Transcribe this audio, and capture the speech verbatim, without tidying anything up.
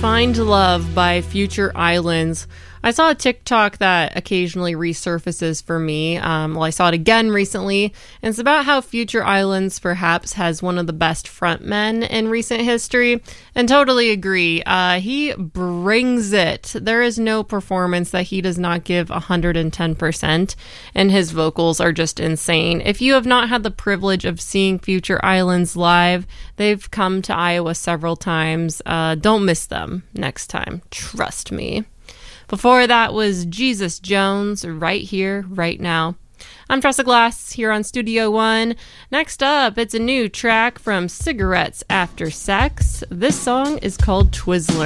Find Love by Future Islands. I saw a TikTok that occasionally resurfaces for me. Um, well, I saw it again recently, and it's about how Future Islands perhaps has one of the best frontmen in recent history, and totally agree. Uh, he brings it. There is no performance that he does not give one hundred ten percent, and his vocals are just insane. If you have not had the privilege of seeing Future Islands live, they've come to Iowa several times. Uh, don't miss them next time. Trust me. Before that was Jesus Jones, Right Here, Right Now. I'm Tressa Glass here on Studio One. Next up, it's a new track from Cigarettes After Sex. This song is called Twizzler.